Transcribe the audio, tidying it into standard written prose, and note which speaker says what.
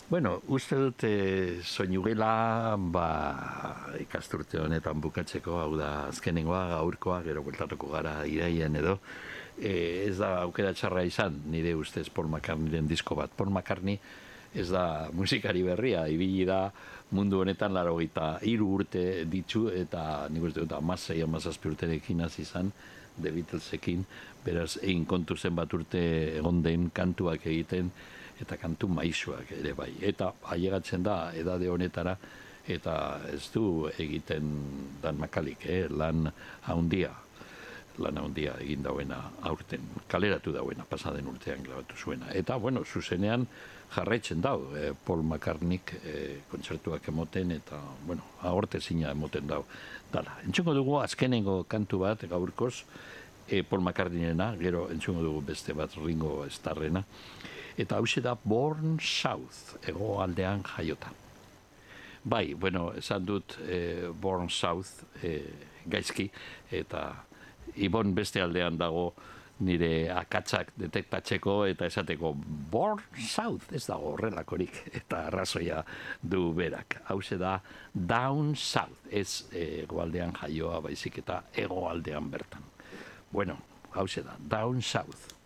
Speaker 1: Bueno, uste dut soinu gela, ikasturte honetan bukatzeko, hau da azkenengoa, gaurkoa, gero bueltatuko gara iraian edo, ez da aukera txarra izan, nire ustez Paul McCartneyren disko bat. Paul McCartney ez da musikari berria, ibili da mundu honetan 83 urte ditu, eta nik uste dut 16-17 urterekin hasi izan, The Beatlesekin, beraz egin kontu zenbat urte egon den kantuak egiten, eta kantu maisuak ere bai. Eta ailegatzen da edade honetara, eta ez du egiten Dan Makalik, lan handia egin dauena aurten, kaleratu dauena, pasaden urtean grabatu zuena. Eta, bueno, zuzenean jarraitzen dau, Paul McCartneyk kontzertuak emoten, eta, bueno, agorte zina emoten dau. Dala, entzungo dugu azkenengo kantu bat gaurkoz, Paul McCartneyrena, gero entzungo dugu beste bat Ringo Starrena, eta hauxe da Born South, hegoaldean jaiota. Bai, bueno, esan dut Born South gaizki, eta Ibon beste aldean dago nire akatsak detektatzeko eta esateko Born South, ez dago horrelakorik, eta arrazoia du berak. Hauxe da Down South, ez hegoaldean jaioa baizik eta hegoaldean bertan. Bueno, hauxe da Down South.